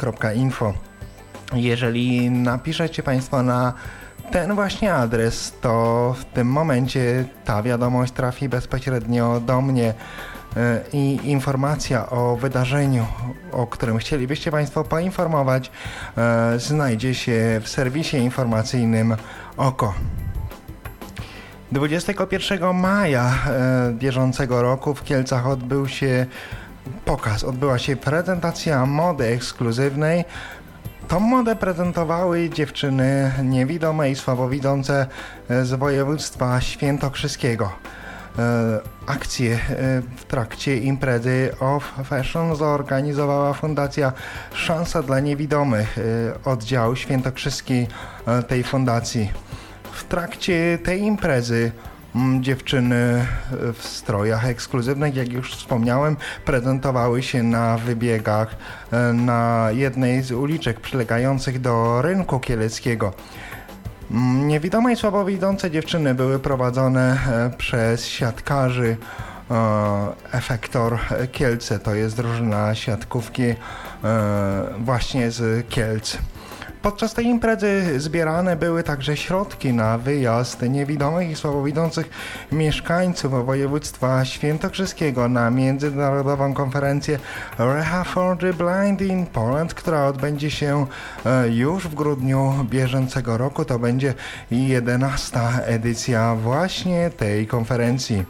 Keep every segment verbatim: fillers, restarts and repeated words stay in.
kropka info. Jeżeli napiszecie Państwo na ten właśnie adres, to w tym momencie ta wiadomość trafi bezpośrednio do mnie i informacja o wydarzeniu, o którym chcielibyście Państwo poinformować, znajdzie się w serwisie informacyjnym Oko. dwudziestego pierwszego maja bieżącego roku w Kielcach odbył się pokaz, odbyła się prezentacja mody ekskluzywnej. Tą modę prezentowały dziewczyny niewidome i słabowidzące z województwa świętokrzyskiego. Akcję w trakcie imprezy Off Fashion zorganizowała Fundacja Szansa dla Niewidomych, oddział świętokrzyski tej fundacji. W trakcie tej imprezy dziewczyny w strojach ekskluzywnych, jak już wspomniałem, prezentowały się na wybiegach na jednej z uliczek przylegających do rynku kieleckiego. Niewidome i słabowidzące dziewczyny były prowadzone przez siatkarzy Efektor Kielce, to jest drużyna siatkówki właśnie z Kielc. Podczas tej imprezy zbierane były także środki na wyjazd niewidomych i słabowidzących mieszkańców województwa świętokrzyskiego na międzynarodową konferencję Rehab for the Blind in Poland, która odbędzie się już w grudniu bieżącego roku. To będzie jedenasta edycja właśnie tej konferencji.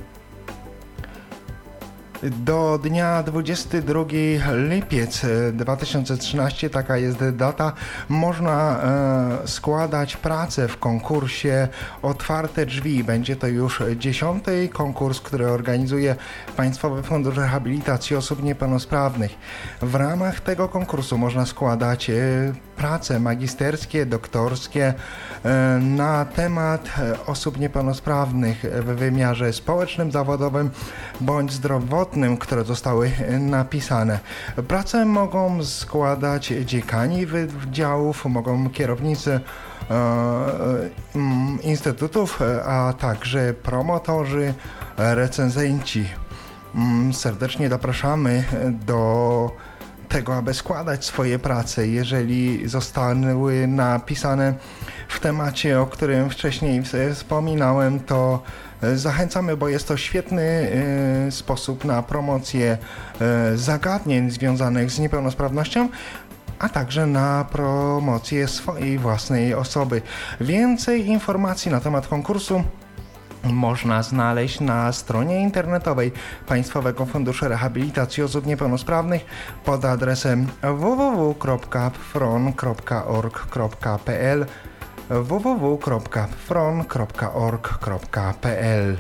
Do dnia dwudziestego drugiego lipca dwa tysiące trzynastego, taka jest data, można e, składać pracę w konkursie Otwarte Drzwi. Będzie to już dziesiąty konkurs, który organizuje Państwowy Fundusz Rehabilitacji Osób Niepełnosprawnych. W ramach tego konkursu można składać e, prace magisterskie, doktorskie e, na temat osób niepełnosprawnych w wymiarze społecznym, zawodowym bądź zdrowotnym, które zostały napisane. Pracę mogą składać dziekani wydziałów, mogą kierownicy e, e, instytutów, a także promotorzy, recenzenci. Serdecznie zapraszamy do tego, aby składać swoje prace, jeżeli zostały napisane w temacie, o którym wcześniej wspominałem, to zachęcamy, bo jest to świetny y, sposób na promocję y, zagadnień związanych z niepełnosprawnością, a także na promocję swojej własnej osoby. Więcej informacji na temat konkursu można znaleźć na stronie internetowej Państwowego Funduszu Rehabilitacji Osób Niepełnosprawnych pod adresem w w w kropka fron kropka org kropka p l w w w kropka fron kropka org kropka p l.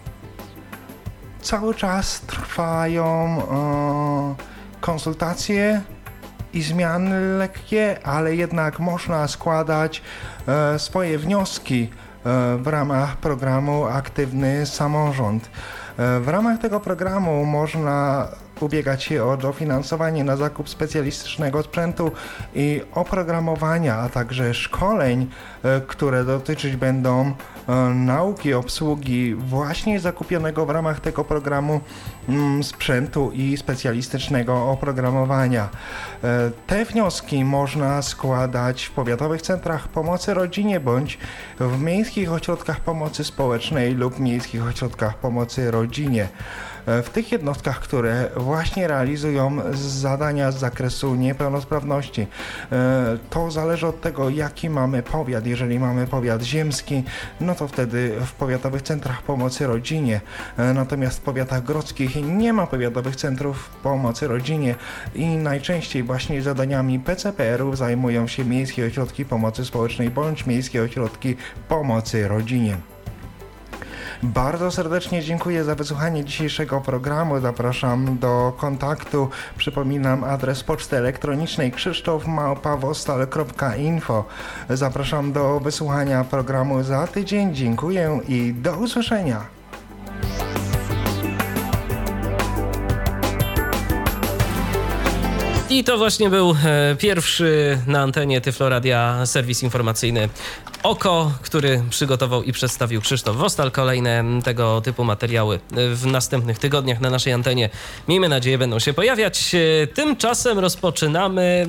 Cały czas trwają e, konsultacje i zmiany lekkie, ale jednak można składać e, swoje wnioski e, w ramach programu Aktywny Samorząd. E, w ramach tego programu można ubiegać się o dofinansowanie na zakup specjalistycznego sprzętu i oprogramowania, a także szkoleń, które dotyczyć będą nauki obsługi właśnie zakupionego w ramach tego programu sprzętu i specjalistycznego oprogramowania. Te wnioski można składać w powiatowych centrach pomocy rodzinie bądź w miejskich ośrodkach pomocy społecznej lub miejskich ośrodkach pomocy rodzinie. W tych jednostkach, które właśnie realizują zadania z zakresu niepełnosprawności. To zależy od tego, jaki mamy powiat. Jeżeli mamy powiat ziemski, no to wtedy w powiatowych centrach pomocy rodzinie. Natomiast w powiatach grodzkich nie ma powiatowych centrów pomocy rodzinie i najczęściej właśnie zadaniami P C P R-ów zajmują się miejskie ośrodki pomocy społecznej bądź miejskie ośrodki pomocy rodzinie. Bardzo serdecznie dziękuję za wysłuchanie dzisiejszego programu. Zapraszam do kontaktu. Przypominam adres poczty elektronicznej krzysztof małpa vostal kropka info. Zapraszam do wysłuchania programu za tydzień. Dziękuję i do usłyszenia. I to właśnie był e, pierwszy na antenie Tyfloradia serwis informacyjny Oko, który przygotował i przedstawił Krzysztof Vostal. Kolejne tego typu materiały w następnych tygodniach na naszej antenie, miejmy nadzieję, będą się pojawiać. Tymczasem rozpoczynamy